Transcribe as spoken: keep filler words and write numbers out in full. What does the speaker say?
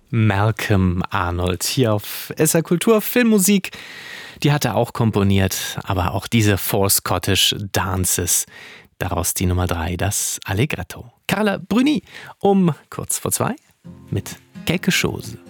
Malcolm Arnold hier auf S R Kultur. Filmmusik, die hat er auch komponiert, aber auch diese Four Scottish Dances. Daraus die Nummer drei, das Allegretto. Carla Bruni um kurz vor zwei mit Quelque chose.